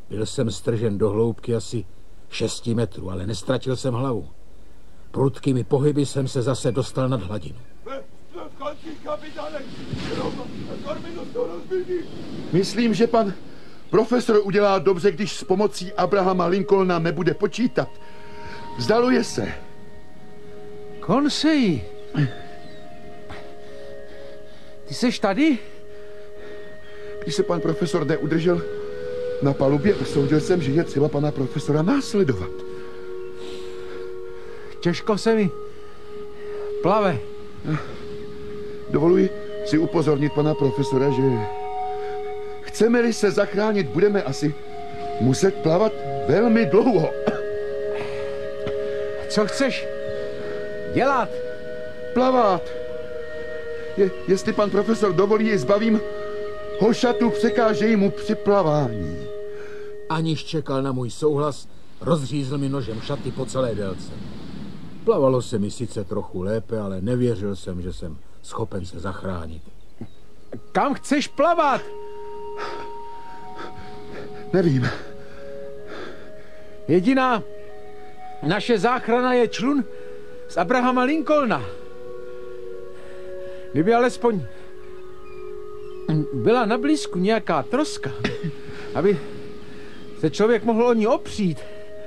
Byl jsem stržen do hloubky asi 6 metrů, ale nestratil jsem hlavu. Prudkými pohyby jsem se zase dostal nad hladinu. Myslím, že pan profesor udělá dobře, když s pomocí Abrahama Lincolna nebude počítat. Vzdaluje se. Conseil. Ty seš tady? Když se pan profesor neudržel na palubě, usoudil jsem, že je třeba pana profesora následovat. Těžko se mi plave. Dovoluji si upozornit pana profesora, že chceme-li se zachránit, budeme asi muset plavat velmi dlouho. Co chceš dělat? Plavat. Jestli pan profesor dovolí, zbavím ho šatu, překážejí mu při plavání. Aniž čekal na můj souhlas, rozřízl mi nožem šaty po celé délce. Plavalo se mi sice trochu lépe, ale nevěřil jsem, že jsem schopen se zachránit. Kam chceš plavat? Nevím. Jediná naše záchrana je člun z Abrahama Lincolna. Kdyby alespoň byla na blízku nějaká troska, aby se člověk mohl o ní opřít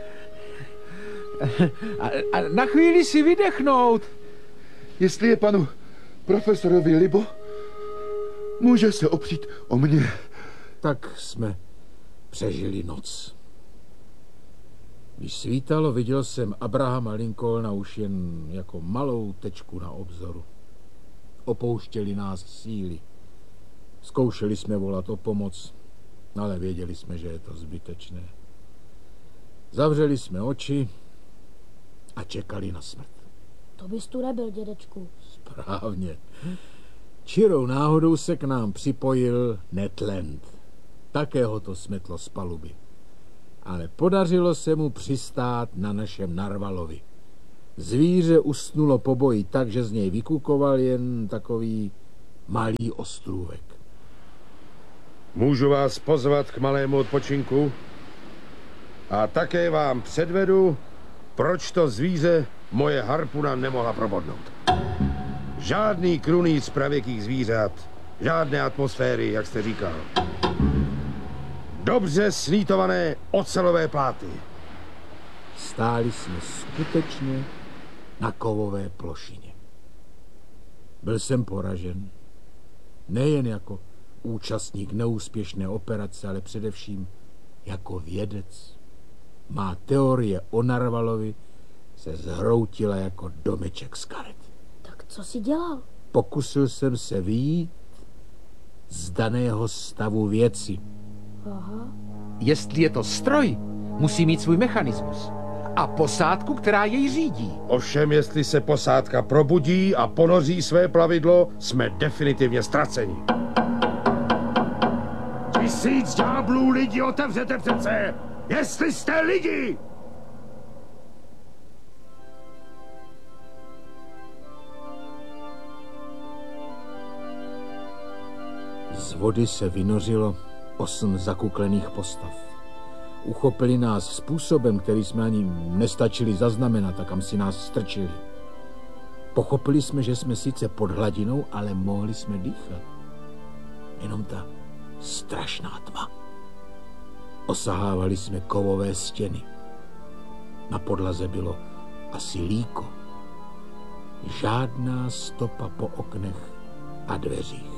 a na chvíli si vydechnout. Jestli je panu profesorovi libo, může se opřít o mě. Tak jsme přežili noc. Když svítalo, viděl jsem Abrahama Lincolna už jen jako malou tečku na obzoru. Opouštěli nás síly. Zkoušeli jsme volat o pomoc, ale věděli jsme, že je to zbytečné. Zavřeli jsme oči a čekali na smrt. To bys tu nebyl, dědečku. Správně. Čirou náhodou se k nám připojil Ned Land. Také ho to smetlo z paluby. Ale podařilo se mu přistát na našem narvalovi. Zvíře usnulo po boji tak, že z něj vykukoval jen takový malý ostrůvek. Můžu vás pozvat k malému odpočinku? A také vám předvedu, proč to zvíře moje harpuna nemohla probodnout. Žádný krunýř pravěkých zvířat, žádné atmosféry, jak jste říkal. Dobře snítované ocelové pláty. Stáli jsme skutečně na kovové plošině. Byl jsem poražen. Nejen jako účastník neúspěšné operace, ale především jako vědec. Má teorie o narvalovi se zhroutila jako domeček z karet. Tak co jsi dělal? Pokusil jsem se vyjít z daného stavu věci. Aha. Jestli je to stroj, musí mít svůj mechanismus a posádku, která jej řídí. Ovšem, jestli se posádka probudí a ponoří své plavidlo, jsme definitivně ztraceni. 1000 ďáblů lidi otevřete přece, jestli jste lidi! Z vody se vynořilo 8 zakuklených postav. Uchopili nás způsobem, který jsme ani nestačili zaznamenat a kam si nás strčili. Pochopili jsme, že jsme sice pod hladinou, ale mohli jsme dýchat. Jenom ta strašná tma. Osahávali jsme kovové stěny. Na podlaze bylo asi líko. Žádná stopa po oknech a dveřích.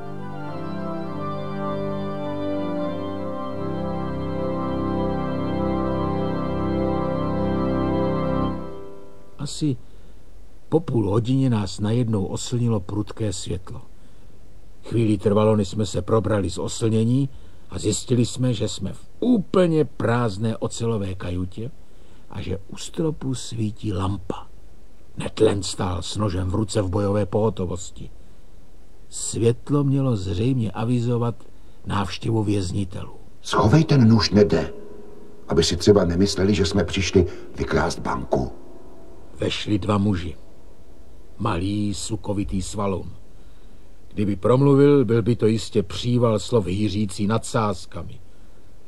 Asi po půl hodině nás najednou oslnilo prudké světlo. Chvíli trvalo, než jsme se probrali z oslnění a zjistili jsme, že jsme v úplně prázdné ocelové kajutě a že u stropu svítí lampa. Ned Land stál s nožem v ruce v bojové pohotovosti. Světlo mělo zřejmě avizovat návštěvu věznitelů. Schovej ten nůž, Nede, aby si třeba nemysleli, že jsme přišli vykrást banku. Vešli 2 muži. Malý, sukovitý svalun. Kdyby promluvil, byl by to jistě příval slov hýřící nadsázkami.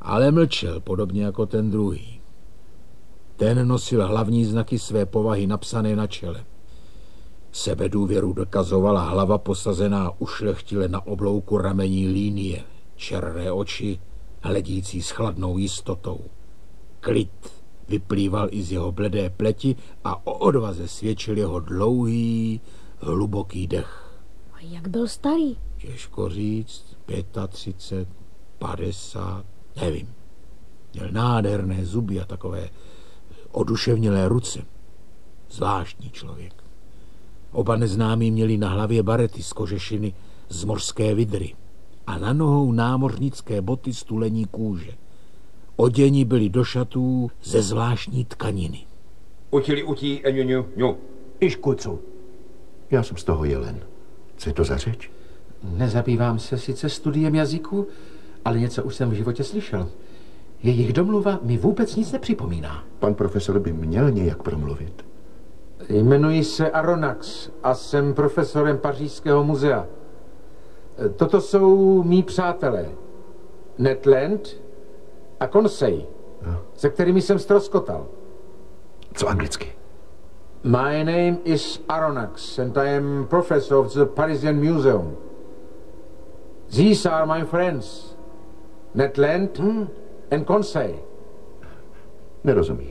ale mlčel, podobně jako ten druhý. Ten nosil hlavní znaky své povahy napsané na čele. Sebedůvěru dokazovala hlava posazená ušlechtile na oblouku ramení línie, černé oči, hledící s chladnou jistotou. Klid vyplýval i z jeho bledé pleti a o odvaze svědčil jeho dlouhý, hluboký dech. A jak byl starý? Těžko říct, 35, 50, nevím. Měl nádherné zuby a takové oduševnělé ruce. Zvláštní člověk. Oba neznámí měli na hlavě barety z kožešiny z mořské vidry a na nohou námořnické boty z tulení kůže. Oděni byli do šatů ze zvláštní tkaniny. Utili utí eňuňu. Iškucu. Já jsem z toho Jelen. Co je to za řeč? Nezabývám se sice studiem jazyku, ale něco už jsem v životě slyšel. Jejich domluva mi vůbec nic nepřipomíná. Pan profesor by měl nějak promluvit. Jmenuji se Aronnax a jsem profesorem Pařížského muzea. Toto jsou mý přátelé. Ned Land a Conseil, se kterými jsem ztroskotal. Co anglicky? My name is Aronnax and I am professor of the Parisian Museum. These are my friends, Ned Land and Conseil. Nerozumí.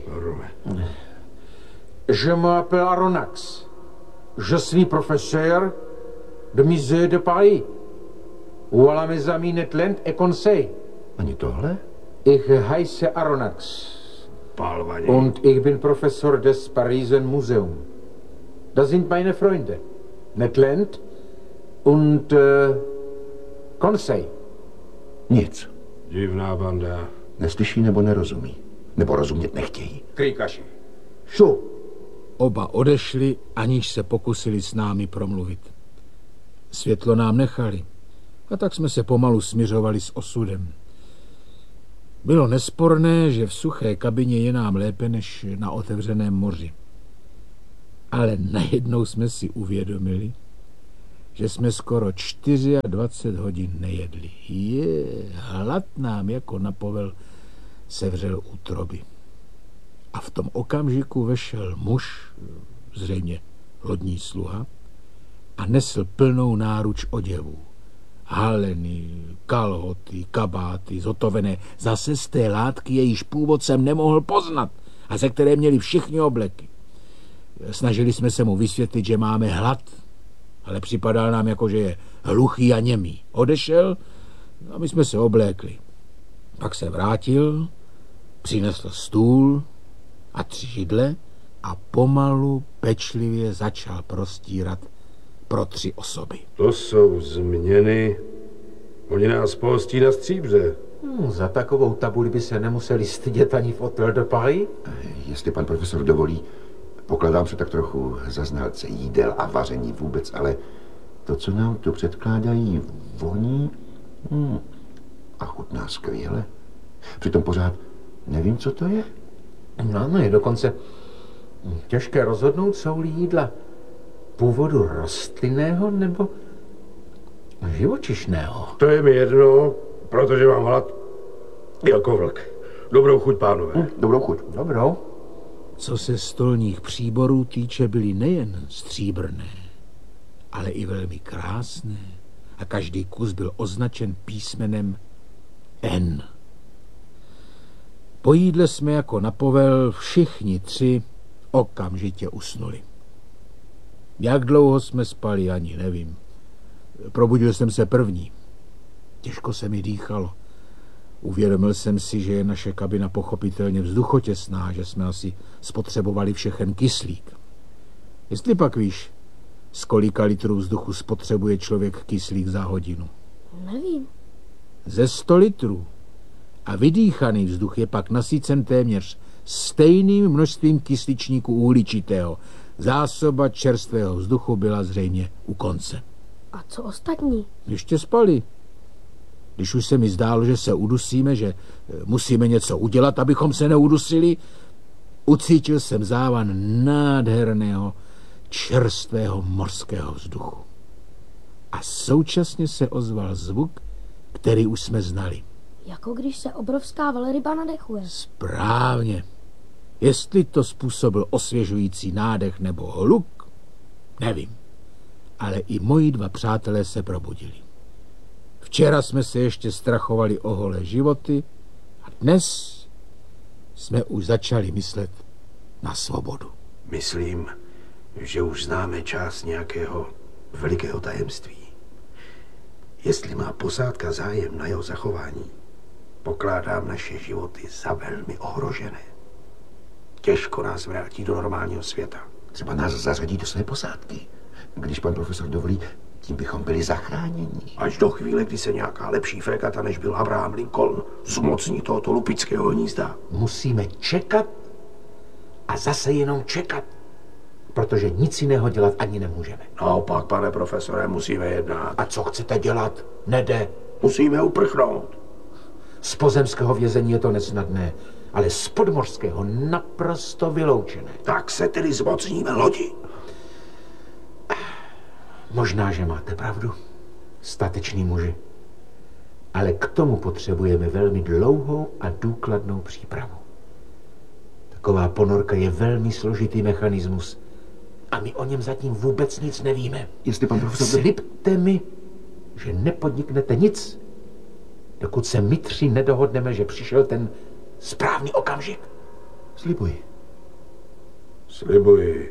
Je m'appelle Aronnax. Je suis professeur de musée de Paris. Voilà mes amis Ned Land et Conseil. Ani tohle? Ich heiße Aronnax. Und ich bin Professor des Parisian Museum. Das sind meine Freunde. Ned Land und Conseil. Nic. Divná banda. Neslyší nebo nerozumí. Nebo rozumět nechtějí. Krýkaši. Šu. Oba odešli, aniž se pokusili s námi promluvit. Světlo nám nechali a tak jsme se pomalu smiřovali s osudem. Bylo nesporné, že v suché kabině je nám lépe než na otevřeném moři. Ale najednou jsme si uvědomili, že jsme skoro 24 hodin nejedli. Hlad nám jako na povel sevřel útroby. A v tom okamžiku vešel muž, zřejmě lodní sluha, a nesl plnou náruč oděvů. Haleny, kalhoty, kabáty, zhotovené zase z té látky, jejíž původ jsem nemohl poznat a ze které měli všichni obleky. Snažili jsme se mu vysvětlit, že máme hlad, ale připadal nám jako, že je hluchý a němý. Odešel a my jsme se oblékli. Pak se vrátil, přinesl stůl a 3 židle a pomalu pečlivě začal prostírat pro 3 osoby. To jsou změny. Oni nás pohostí na stříbře. Za takovou tabuli by se nemuseli stydět ani v Hotel de Paris. Jestli pan profesor dovolí, pokladám se tak trochu za znalce jídel a vaření vůbec, ale to, co nám tu předkládají, voní a chutná skvěle. Přitom pořád nevím, co to je. No, je dokonce těžké rozhodnout, jsou-li jídla původu rostlinného nebo živočišného. To je mi jedno, protože mám hlad jako vlk. Dobrou chuť, pánové. Dobrou chuť. Dobrou. Co se stolních příborů týče, byly nejen stříbrné, ale i velmi krásné a každý kus byl označen písmenem N. Po jídle jsme jako na povel všichni 3 okamžitě usnuli. Jak dlouho jsme spali, ani nevím. Probudil jsem se první. Těžko se mi dýchalo. Uvědomil jsem si, že je naše kabina pochopitelně vzduchotěsná, že jsme asi spotřebovali všechen kyslík. Jestli pak víš, z kolika litrů vzduchu spotřebuje člověk kyslík za hodinu? Nevím. Ze 100 litrů. A vydýchaný vzduch je pak nasycen téměř stejným množstvím kysličníku uhličitého. Zásoba čerstvého vzduchu byla zřejmě u konce. A co ostatní? Ještě spali. Když už se mi zdálo, že se udusíme, že musíme něco udělat, abychom se neudusili, ucítil jsem závan nádherného čerstvého mořského vzduchu. A současně se ozval zvuk, který už jsme znali. Jako když se obrovská velryba nadechuje. Správně. Jestli to způsobil osvěžující nádech nebo hluk, nevím. Ale i moji dva přátelé se probudili. Včera jsme se ještě strachovali o holé životy a dnes jsme už začali myslet na svobodu. Myslím, že už známe část nějakého velikého tajemství. Jestli má posádka zájem na jeho zachování, pokládám naše životy za velmi ohrožené. Těžko nás vrátí do normálního světa. Třeba nás zařadí do své posádky. Když pan profesor dovolí, tím bychom byli zachráněni. Až do chvíle, kdy se nějaká lepší fregata, než byl Abraham Lincoln, zmocní tohoto lupického hnízda. Musíme čekat a zase jenom čekat, protože nic jiného dělat ani nemůžeme. Naopak, pane profesore, musíme jednat. A co chcete dělat? Nede. Musíme uprchnout. Z pozemského vězení je to nesnadné, ale z podmořského naprosto vyloučené. Tak se tedy zmocníme lodi. Možná, že máte pravdu, statečný muži. Ale k tomu potřebujeme velmi dlouhou a důkladnou přípravu. Taková ponorka je velmi složitý mechanismus a my o něm zatím vůbec nic nevíme. Jestli pan profesor... Slibte mi, že nepodniknete nic, dokud se my tři nedohodneme, že přišel ten správný okamžik. Slibuji. Slibuji.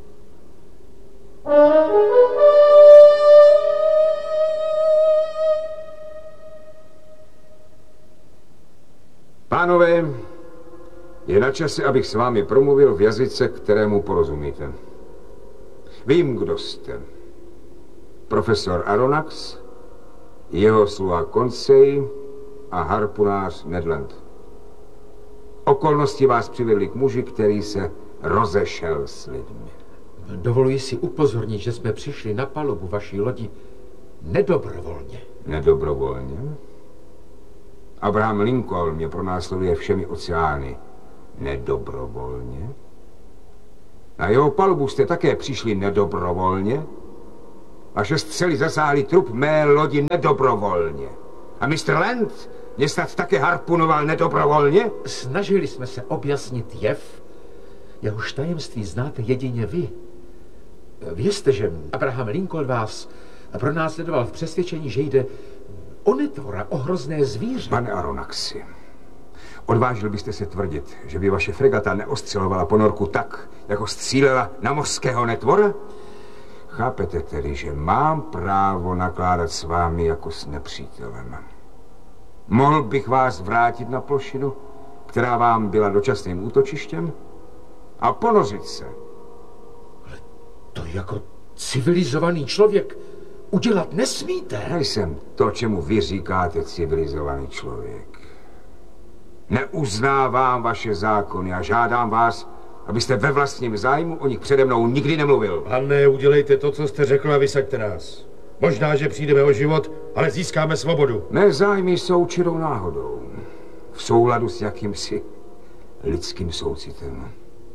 Pánové, je na čase, abych s vámi promluvil v jazyce, kterému porozumíte. Vím, kdo jste. Profesor Aronnax, jeho sluha Conseil a harpunář Ned Land. Okolnosti vás přivedly k muži, který se rozešel s lidmi. Dovoluji si upozornit, že jsme přišli na palubu vaší lodi nedobrovolně. Nedobrovolně? Abraham Lincoln mě pronásleduje všemi oceány. Nedobrovolně? Na jeho palubu jste také přišli nedobrovolně? Vaše střely zasáhly trup mé lodi nedobrovolně. A Mr. Land mě snad také harpunoval nedobrovolně? Snažili jsme se objasnit jev, jehož tajemství znáte jedině vy. Vězte, že Abraham Lincoln vás pronásledoval v přesvědčení, že jde o netvora, o hrozné zvíře. Pane Aronnaxi, odvážil byste se tvrdit, že by vaše fregata neostřelovala ponorku tak, jako střílela na mořského netvora? Chápete tedy, že mám právo nakládat s vámi jako s nepřítelem. Mohl bych vás vrátit na plošinu, která vám byla dočasným útočištěm, a ponořit se. Ale to jako civilizovaný člověk udělat nesmíte. Nejsem to, čemu vy říkáte civilizovaný člověk. Neuznávám vaše zákony a žádám vás, abyste ve vlastním zájmu o nich přede mnou nikdy nemluvil. Pane, udělejte to, co jste řekl, a vysaďte nás. Možná, že přijdeme o život, ale získáme svobodu. Mé zájmy jsou čirou náhodou. V souladu s jakýmsi lidským soucitem.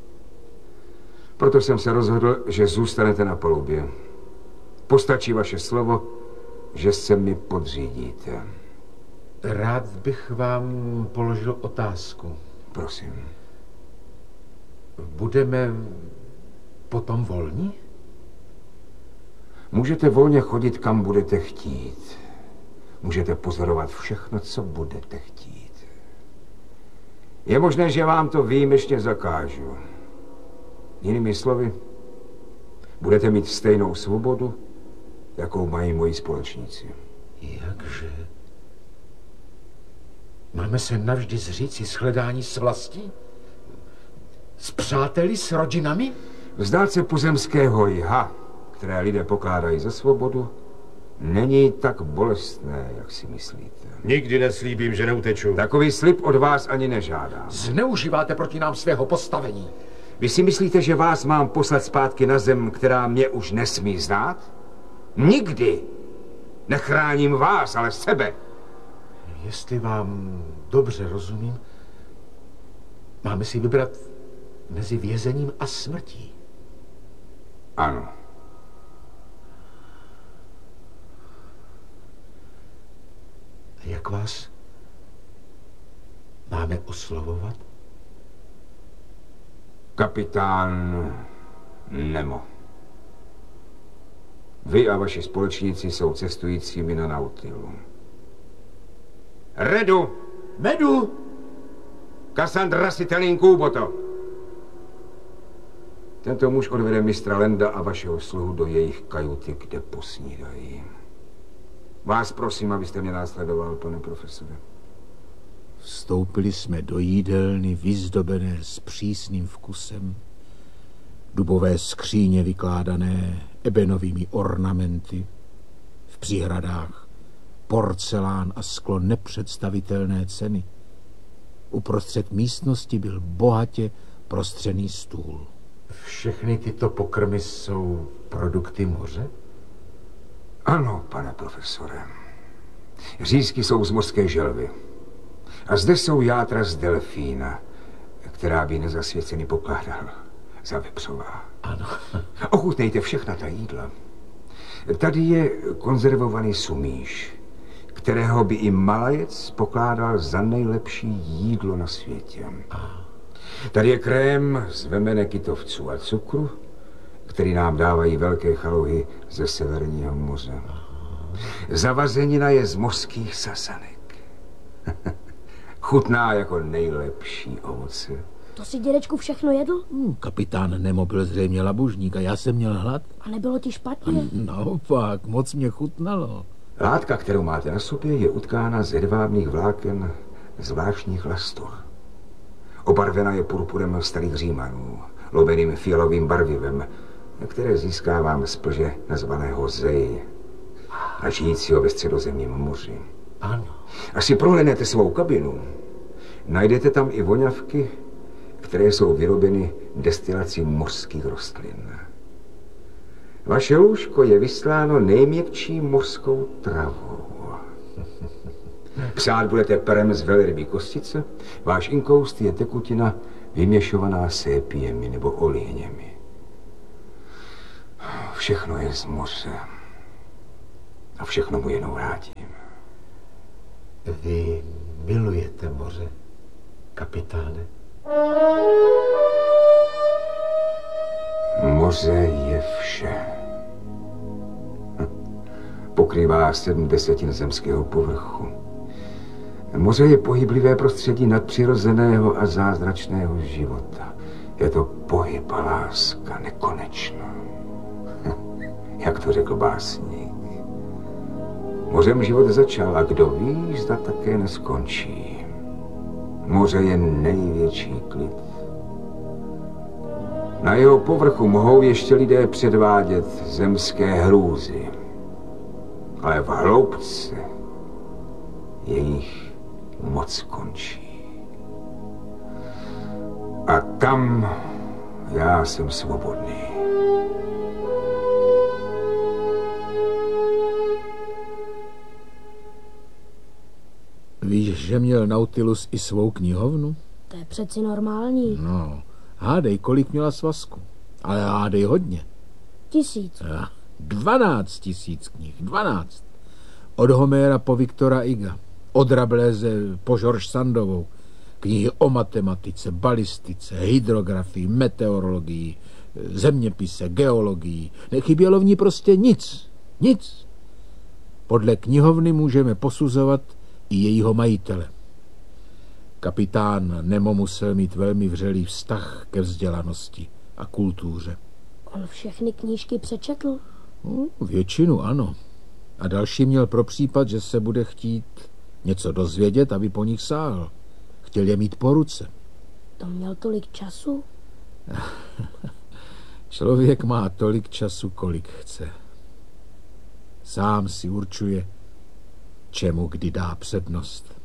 Proto jsem se rozhodl, že zůstanete na palubě. Postačí vaše slovo, že se mi podřídíte. Rád bych vám položil otázku. Prosím. Budeme potom volní? Můžete volně chodit, kam budete chtít. Můžete pozorovat všechno, co budete chtít. Je možné, že vám to výjimečně zakážu. Jinými slovy, budete mít stejnou svobodu, jakou mají moji společníci. Jakže? Máme se navždy zříci shledání s vlastí? S přáteli, s rodinami? Vzdát se pozemského jha, které lidé pokládají za svobodu, není tak bolestné, jak si myslíte. Nikdy neslíbím, že neuteču. Takový slib od vás ani nežádám. Zneužíváte proti nám svého postavení. Vy si myslíte, že vás mám poslat zpátky na zem, která mě už nesmí znát? Nikdy. Nechráním vás, ale sebe. Jestli vám dobře rozumím, máme si vybrat mezi vězením a smrtí. Ano. Jak vás máme oslovovat? Kapitán Nemo. Vy a vaši společníci jsou cestujícími na Nautilu. Redu! Medu! Cassandra Sitelin Kůboto! Tento muž odvede mistra Lenda a vašeho sluhu do jejich kajuty, kde posnídají. Vás prosím, abyste mě následoval, pane profesore. Vstoupili jsme do jídelny vyzdobené s přísným vkusem. Dubové skříně vykládané ebenovými ornamenty. V příhradách porcelán a sklo nepředstavitelné ceny. Uprostřed místnosti byl bohatě prostřený stůl. Všechny tyto pokrmy jsou produkty moře? Ano, pane profesore. Řízky jsou z mořské želvy. A zde jsou játra z delfína, která by nezasvěcený pokládal za vepřová. Ano. Ochutnejte všechna ta jídla. Tady je konzervovaný sumíš, kterého by i Malajec pokládal za nejlepší jídlo na světě. Tady je krém z vemene kytovců a cukru, který nám dávají velké chalouhy ze Severního moře. Zavazenina je z mořských sasanek. Chutná jako nejlepší ovoce. To si dědečku všechno jedl? Kapitán Nemo byl zřejmě labužník a já jsem měl hlad. A nebylo ti špatně? Naopak, moc mě chutnalo. Látka, kterou máte na sobě, je utkána z hedvábných vláken zvláštních lastur. Obarvena je purpurem starých Římanů, lobeným fialovým barvivem, které získávám z plže nazvaného Zei a žijícího ve Středozemním moři. Ano. Až si prohlédnete svou kabinu, najdete tam i voňavky, které jsou vyrobeny destilací mořských rostlin. Vaše lůžko je vysláno nejměkčí mořskou travou. Psát budete perem z velrybí kostice, váš inkoust je tekutina vyměšovaná sépiemi nebo olejněmi. Všechno je z moře a všechno mu jenom vrátím. Vy milujete moře, kapitáne? Moře je vše. Pokrývá 7/10 zemského povrchu. Moře je pohyblivé prostředí nadpřirozeného a zázračného života. Je to pohyb a láska nekonečná. Jak to řekl básník. Mořem život začal a kdo ví, zda také neskončí. Moře je největší klid. Na jeho povrchu mohou ještě lidé předvádět zemské hrůzy. Ale v hloubce jejich moc končí. A tam já jsem svobodný. Víš, že měl Nautilus i svou knihovnu? To je přeci normální. No, hádej, kolik měla svazku. Ale hádej hodně. 1000. 12 000 knih, 12. Od Homéra po Viktora Iga, od Rabelese po George Sandovou. Knihy o matematice, balistice, hydrografii, meteorologii, zeměpise, geologii. Nechybělo v ní prostě nic. Nic. Podle knihovny můžeme posuzovat i jejího majitele. Kapitán Nemo musel mít velmi vřelý vztah ke vzdělanosti a kultuře. On všechny knížky přečetl? Většinu ano. A další měl pro případ, že se bude chtít něco dozvědět, aby po nich sáhl. Chtěl je mít po ruce. To měl tolik času? Člověk má tolik času, kolik chce. Sám si určuje, čemu kdy dá přednost.